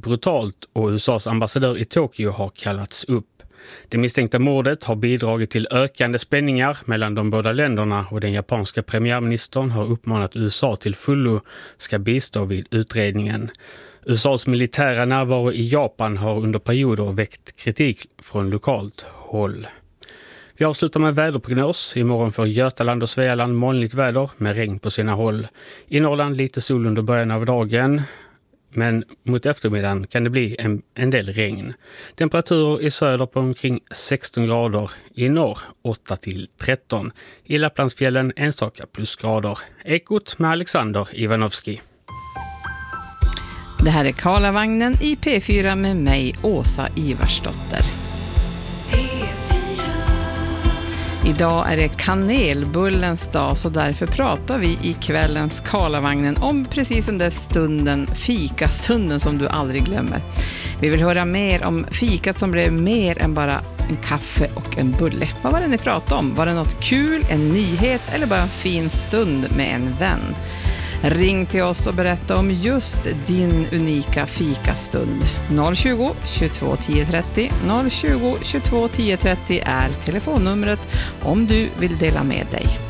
brutalt och USAs ambassadör i Tokyo har kallats upp. Det misstänkta mordet har bidragit till ökande spänningar mellan de båda länderna och den japanska premiärministern har uppmanat USA till fullo ska bistå vid utredningen. USAs militära närvaro i Japan har under perioder väckt kritik från lokalt håll. Vi avslutar med väderprognos. Imorgon får Götaland och Svealand molnigt väder med regn på sina håll. I Norrland lite sol under början av dagen. Men mot eftermiddagen kan det bli en del regn. Temperaturer i söder på omkring 16 grader. I norr 8-13. I Lapplandsfjällen enstaka plusgrader. Ekot med Alexander Ivanovski. Det här är Karlavagnen i P4 med mig, Åsa Ivarsdotter. Idag är det kanelbullens dag, så därför pratar vi i kvällens Karlavagnen om precis den där stunden, fikastunden som du aldrig glömmer. Vi vill höra mer om fikat som blev mer än bara en kaffe och en bulle. Vad var det ni pratade om? Var det något kul, en nyhet eller bara en fin stund med en vän? Ring till oss och berätta om just din unika fikastund. 020 22 10 30 020 22 10 30 är telefonnumret om du vill dela med dig.